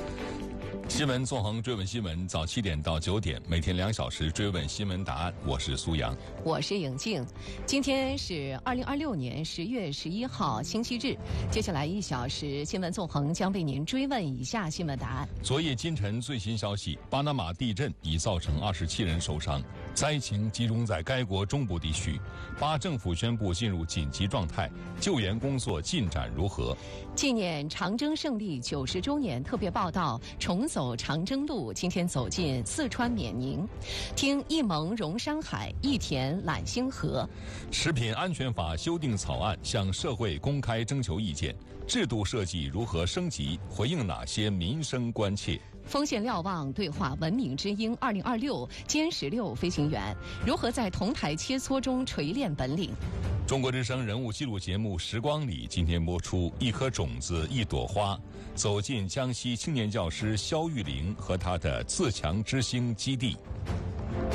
新闻纵横追问新闻，早7点到9点，每天2小时追问新闻答案。我是苏阳， 我是颖静。今天是2026年10月11号，星期日。接下来1小时，新闻纵横将为您追问以下新闻答案。 昨夜今晨最新消息，巴拿马地震已造成27人受伤，灾情集中在该国中部地区。巴政府宣布进入紧急状态，救援工作进展如何？ 纪念长征胜利90周年特别报道，重走长征路，今天走进四川冕宁，听一盟融山海，一田揽星河。 食品安全法修订草案向社会公开征求意见，制度设计如何升级？回应哪些民生关切？ 锋线瞭望对话文明之鹰2026歼16飞行员如何在同台切磋中锤炼本领？ 中国之声人物记录节目《时光里》今天播出一颗种子一朵花，走进江西青年教师肖玉玲和他的自强之星基地。